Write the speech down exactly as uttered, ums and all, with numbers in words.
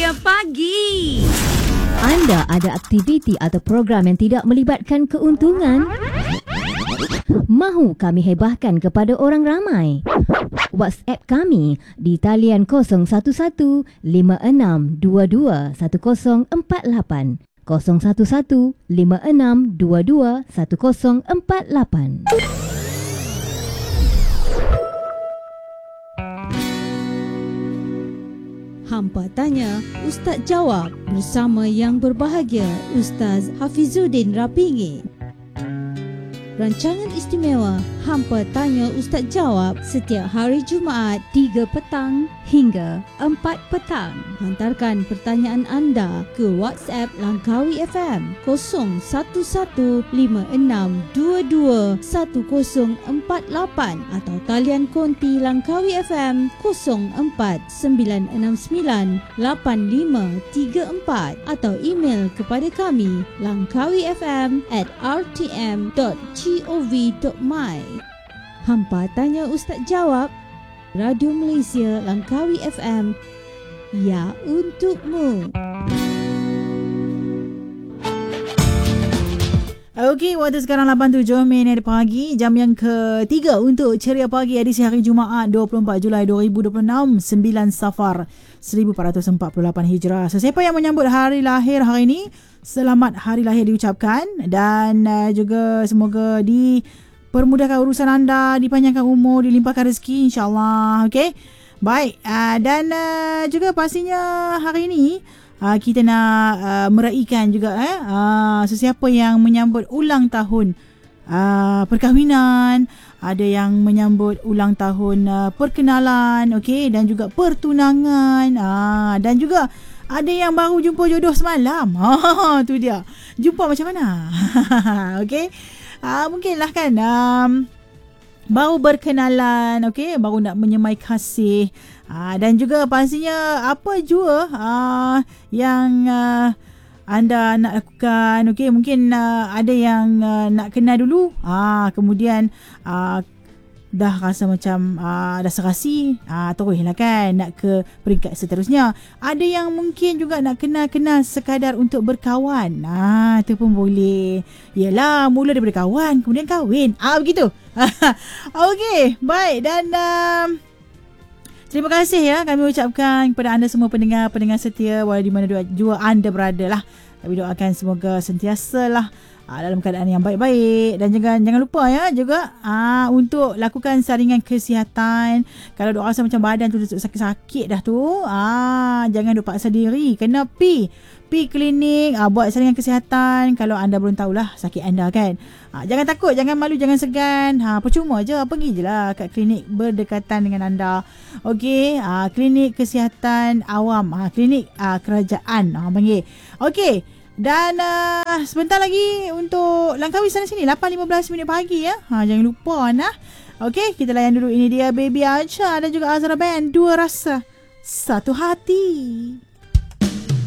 Ceria Pagi. Anda ada aktiviti atau program yang tidak melibatkan keuntungan? Mahu kami hebahkan kepada orang ramai? WhatsApp kami di talian kosong satu satu lima enam dua dua satu kosong empat lapan kosong satu satu lima enam dua dua satu kosong empat lapan. Hampa Tanya, Ustaz Jawab bersama yang berbahagia Ustaz Hafizuddin Rapingi. Rancangan istimewa Hampa Tanya Ustaz Jawab setiap hari Jumaat tiga petang hingga empat petang. Hantarkan pertanyaan anda ke WhatsApp Langkawi F M kosong satu satu lima enam dua dua satu kosong empat lapan atau talian konti Langkawi F M kosong empat sembilan enam sembilan lapan lima tiga empat atau email kepada kami langkawifm at r t m dot gov dot my. Hampa Tanya Ustaz Jawab, Radio Malaysia Langkawi F M, ya untukmu. Okey, waktu sekarang lapan tujuh minit pagi, jam yang ketiga untuk Ceria Pagi edisi hari Jumaat dua puluh empat Julai dua ribu dua puluh enam, sembilan Safar seribu empat ratus empat puluh lapan Hijrah. Sesiapa yang menyambut hari lahir hari ini, selamat hari lahir diucapkan dan uh, juga semoga dipermudahkan urusan anda, dipanjangkan umur, dilimpahkan rezeki insya-Allah. Okey. Baik, uh, dan uh, juga pastinya hari ini Uh, kita nak uh, meraihkan juga eh uh, sesiapa yang menyambut ulang tahun uh, perkahwinan, ada yang menyambut ulang tahun uh, perkenalan, okey, dan juga pertunangan, uh, dan juga ada yang baru jumpa jodoh semalam. Ha, tu dia. Jumpa macam mana? Okey. Uh, mungkinlah kan um, baru berkenalan, okey, baru nak menyemai kasih. Uh, dan juga pastinya apa jua uh, yang uh, anda nak lakukan. Okey, mungkin uh, ada yang uh, nak kenal dulu, uh, kemudian uh, dah rasa macam uh, dah serasi, uh, teruslah kan nak ke peringkat seterusnya. Ada yang mungkin juga nak kenal-kenal sekadar untuk berkawan. Ah, tu pun boleh. Yalah, mula daripada kawan kemudian kahwin. Ah, begitu. Okey, baik, dan uh, terima kasih ya kami ucapkan kepada anda semua pendengar-pendengar setia walau di mana jua anda berada lah. Kami doakan semoga sentiasa lah aa, dalam keadaan yang baik-baik, dan jangan jangan lupa ya juga aa, untuk lakukan saringan kesihatan. Kalau dok rasa macam badan tu sakit-sakit dah tu, aa, jangan dok paksa diri, kena pi pi klinik, aa, buat saringan kesihatan kalau anda belum tahulah sakit anda kan. Ha, jangan takut, jangan malu, jangan segan. Ha, percuma je, pergi je lah kat klinik berdekatan dengan anda. Okey, ha, klinik kesihatan awam, ha, klinik ha, kerajaan, ha, panggil. Okey, dan uh, sebentar lagi untuk Langkawi sana sini, lapan lima belas minit pagi ya. Ha, jangan lupa nah. Okey, kita layan dulu. Ini dia Baby Acha dan juga Azra Band, Dua Rasa Satu Hati.